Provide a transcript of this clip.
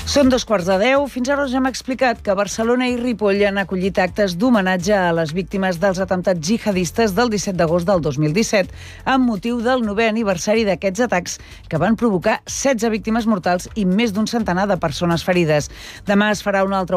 Són 2:15. Fins ara us hem explicat que Barcelona i Ripoll han acollit actes d'homenatge a les víctimes dels atemptats jihadistes del 17 d'agost del 2017, amb motiu del 9è aniversari d'aquests atacs que van provocar 16 víctimes mortals i més d'un centenar de persones ferides. Demà es farà un altre